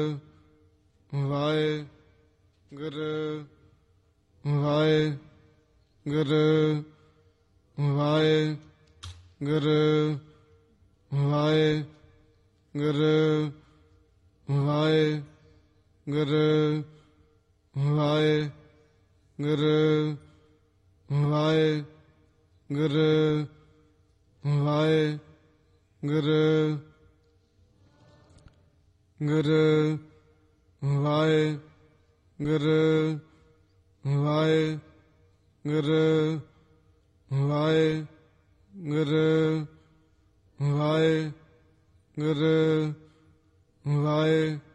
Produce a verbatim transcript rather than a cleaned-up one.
Waheguru Waheguru Waheguru Waheguru Waheguru Waheguru Waheguru Waheguru Guru Waheguru Waheguru Waheguru Waheguru ਵਾਹਿ